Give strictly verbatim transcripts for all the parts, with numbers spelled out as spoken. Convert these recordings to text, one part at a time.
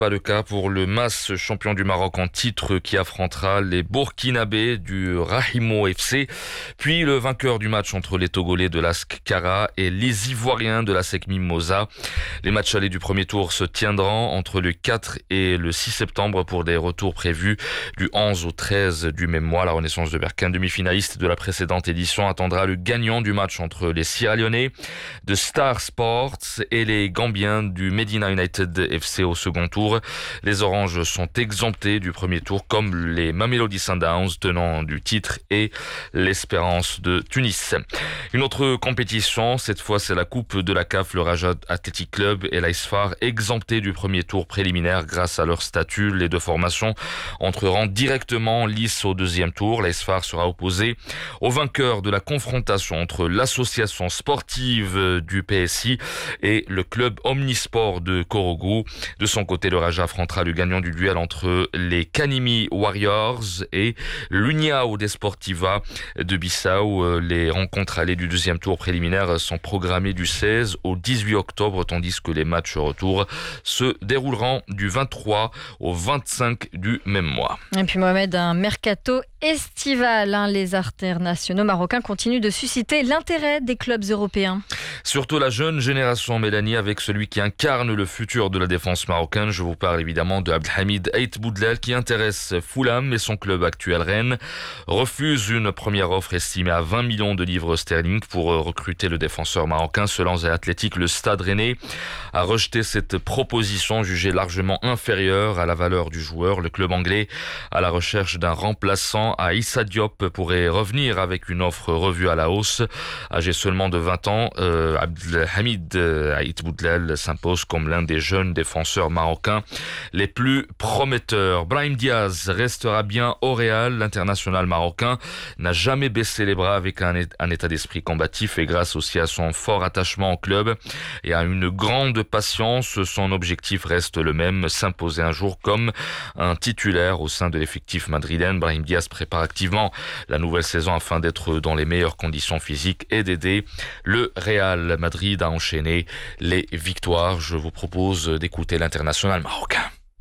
Pas le cas pour le M A S, champion du Maroc en titre, qui affrontera les Burkinabés du Rahimo F C, puis le vainqueur du match entre les Togolais de l'A S C Kara et les Ivoiriens de la S E C Mimosa. Les matchs allés du premier tour se tiendront entre le quatre et le six septembre pour des retours prévus du onze au treize du même mois. La Renaissance de Berquin, demi-finaliste de la précédente édition, attendra le gagnant du match entre les Sierra Lyonnais de Star Sports et les Gambiens du Medina United F C au second tour. Les Oranges sont exemptés du premier tour, comme les Mamelodi Sundowns, tenants du titre, et l'Espérance de Tunis. Une autre compétition, cette fois c'est la Coupe de la C A F, le Raja Athletic Club et l'Aisfar, exemptés du premier tour préliminaire grâce à leur statut. Les deux formations entreront directement en lice au deuxième tour. L'Aisfar sera opposé au vainqueur de la confrontation entre l'association sportive du P S I et le club Omnisport de Korogu. De son côté, le Raja affrontera le gagnant du duel entre les Kanimi Warriors et l'União Desportiva de Bissau. Les rencontres allées du deuxième tour préliminaire sont programmées du seize au dix-huit octobre, tandis que les matchs retour se dérouleront du vingt-trois au vingt-cinq du même mois. Et puis Mohamed, un mercato estival. Hein, les internationaux marocains continuent de susciter l'intérêt des clubs européens. Surtout la jeune génération, Mélanie, avec celui qui incarne le futur de la défense marocaine. Je vous parle évidemment de Abdelhamid Ait Boudlel, qui intéresse Fulham, et son club actuel Rennes refuse une première offre estimée à vingt millions de livres sterling pour recruter le défenseur marocain. Selon The Athletic, le Stade Rennais a rejeté cette proposition jugée largement inférieure à la valeur du joueur. Le club anglais, à la recherche d'un remplaçant à Issa Diop, pourrait revenir avec une offre revue à la hausse. Âgé seulement de vingt ans, euh, Abdelhamid Ait Boudlel s'impose comme l'un des jeunes défenseurs marocains les plus prometteurs. Brahim Diaz restera bien au Real. L'international marocain n'a jamais baissé les bras, avec un, un état d'esprit combatif, et grâce aussi à son fort attachement au club et à une grande patience, son objectif reste le même: s'imposer un jour comme un titulaire au sein de l'effectif madrilène. Brahim Diaz prépare activement la nouvelle saison afin d'être dans les meilleures conditions physiques et d'aider le Real Madrid à enchaîner les victoires. Je vous propose d'écouter l'international marocain.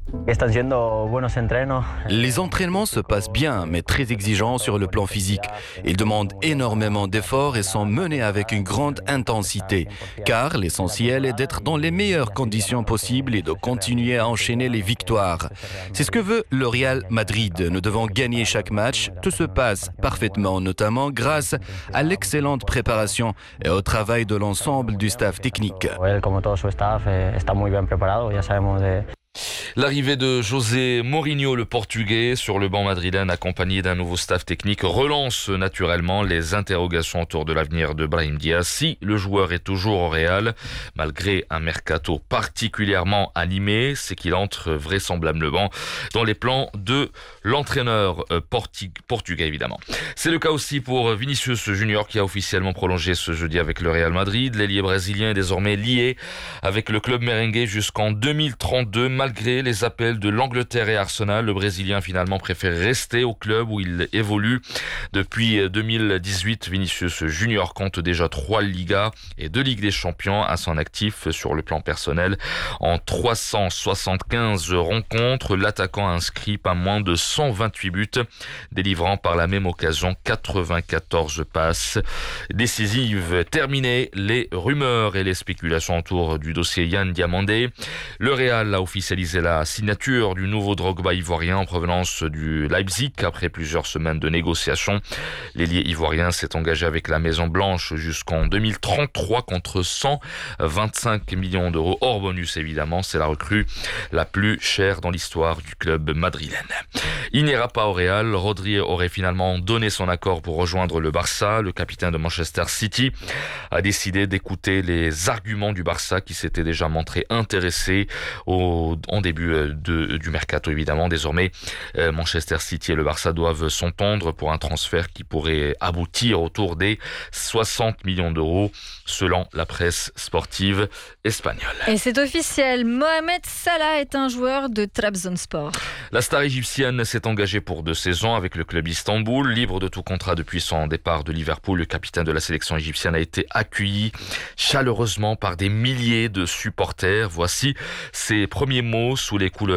Les entraînements se passent bien, mais très exigeants sur le plan physique. Ils demandent énormément d'efforts et sont menés avec une grande intensité, car l'essentiel est d'être dans les meilleures conditions possibles et de continuer à enchaîner les victoires. C'est ce que veut le Real Madrid. Nous devons gagner chaque match. Tout se passe parfaitement, notamment grâce à l'excellente préparation et au travail de l'ensemble du staff technique. L'arrivée de José Mourinho, le Portugais, sur le banc madrilène, accompagné d'un nouveau staff technique, relance naturellement les interrogations autour de l'avenir de Brahim Diaz. Si le joueur est toujours au Real, malgré un mercato particulièrement animé, c'est qu'il entre vraisemblablement dans les plans de l'entraîneur porti- portugais, évidemment. C'est le cas aussi pour Vinicius Junior, qui a officiellement prolongé ce jeudi avec le Real Madrid. L'ailier brésilien est désormais lié avec le club merengue jusqu'en deux mille trente-deux. Malgré les appels de l'Angleterre et Arsenal, le Brésilien finalement préfère rester au club où il évolue. Depuis deux mille dix-huit, Vinicius Junior compte déjà trois Ligas et deux Ligues des Champions à son actif. Sur le plan personnel, en trois cent soixante-quinze rencontres, l'attaquant a inscrit pas moins de cent vingt-huit buts, délivrant par la même occasion quatre-vingt-quatorze passes décisives. Terminées les rumeurs et les spéculations autour du dossier Yann Diamandé. Le Real a officialisé la signature du nouveau Drogba ivoirien en provenance du Leipzig après plusieurs semaines de négociations. L'ailier ivoirien s'est engagé avec la Maison Blanche jusqu'en deux mille trente-trois contre cent vingt-cinq millions d'euros hors bonus, évidemment. C'est la recrue la plus chère dans l'histoire du club madrilène. Il n'ira pas au Real. Rodri aurait finalement donné son accord pour rejoindre le Barça. Le capitaine de Manchester City a décidé d'écouter les arguments du Barça, qui s'était déjà montré intéressé au en début de, du mercato, évidemment. Désormais, euh, Manchester City et le Barça doivent s'entendre pour un transfert qui pourrait aboutir autour des soixante millions d'euros, selon la presse sportive espagnole. Et c'est officiel, Mohamed Salah est un joueur de Trabzonspor. La star égyptienne s'est engagée pour deux saisons avec le club Istanbul. Libre de tout contrat depuis son départ de Liverpool, le capitaine de la sélection égyptienne a été accueilli chaleureusement par des milliers de supporters. Voici ses premiers mots sous les couleurs